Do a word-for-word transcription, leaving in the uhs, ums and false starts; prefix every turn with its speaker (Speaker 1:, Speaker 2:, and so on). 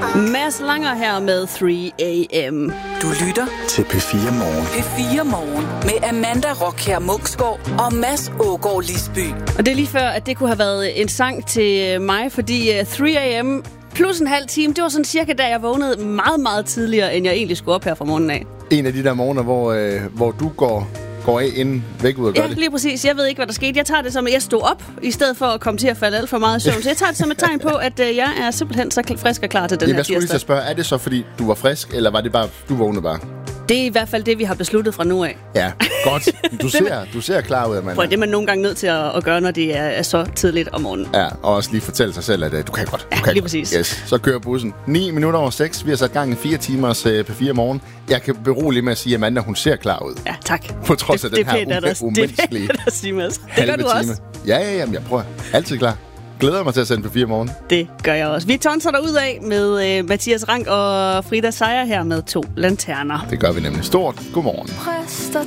Speaker 1: Mads Langer her med tre a m.
Speaker 2: Du lytter
Speaker 3: til P fire Morgen.
Speaker 2: P fire Morgen med Amanda Rockher Munksgaard og Mads Ågaard Lisby.
Speaker 1: Og det er lige før, at det kunne have været en sang til mig, fordi tre a m plus en halv time, det var sådan cirka da jeg vågnede meget, meget tidligere, end jeg egentlig skulle op her fra morgenen af.
Speaker 4: En af de der morgener, hvor, øh, hvor du går... går af inden væk ud og gør
Speaker 1: ja,
Speaker 4: det.
Speaker 1: lige præcis. Jeg ved ikke, hvad der skete. Jeg tager det som, at jeg stod op, i stedet for at komme til at falde alt for meget i søvn. Så jeg tager det som et tegn på, at øh, jeg er simpelthen så frisk og klar til den
Speaker 4: ja,
Speaker 1: her
Speaker 4: jeg skulle lige
Speaker 1: tirsdag.
Speaker 4: så spørge, er det så, fordi du var frisk, eller var det bare, du vågnede bare?
Speaker 1: Det er i hvert fald det, vi har besluttet fra nu af.
Speaker 4: Ja, godt. Du ser, du ser klar ud, Amanda.
Speaker 1: Prøv, det er man nogle gange nødt til at, at gøre, når det er, er så tidligt om morgenen.
Speaker 4: Ja, og også lige fortælle sig selv, at uh, du kan godt. Du
Speaker 1: Ja,
Speaker 4: kan
Speaker 1: lige
Speaker 4: godt.
Speaker 1: præcis.
Speaker 4: Yes. Så kører bussen. ni minutter over seks. Vi har sat gang i fire timers uh, P fire Morgen. Jeg kan berolige med at sige, at Amanda, hun ser klar ud.
Speaker 1: Ja, tak.
Speaker 4: På trods af
Speaker 1: det,
Speaker 4: den
Speaker 1: det
Speaker 4: her
Speaker 1: pænt,
Speaker 4: ume- umenneskelige
Speaker 1: det er sige, Mads. Det
Speaker 4: halve
Speaker 1: gør du
Speaker 4: time.
Speaker 1: også.
Speaker 4: Ja, ja, jamen, jeg prøver. Altid klar. Glæder mig til at sende P fire Morgen.
Speaker 1: Det gør jeg også. Vi tonser derud af med øh, Mathias Rank og Frida Seier her med to lanterner.
Speaker 4: Det gør vi nemlig. Stort godmorgen.
Speaker 5: Præster